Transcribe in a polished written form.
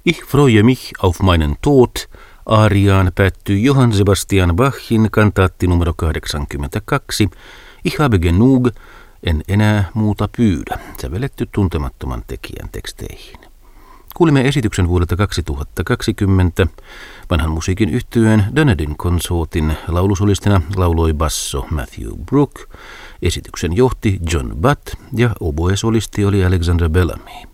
Ich freue mich auf meinen Tod -aariaan päättyy Johann Sebastian Bachin kantaatti numero 82. Ich habe genug, en enää muuta pyydä, sävelletty tuntemattoman tekijän teksteihin. Kuulimme esityksen vuodelta 2020. Vanhan musiikin yhtyeen Dunedin Consortin laulusolistina lauloi basso Matthew Brook, esityksen johti John Butt ja oboe-solisti oli Alexander Bellamy.